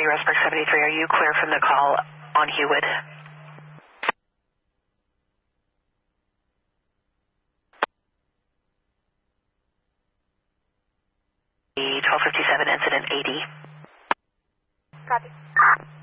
Rosberg 73, are you clear from the call on Hewitt? The 1257 incident 80. Copy.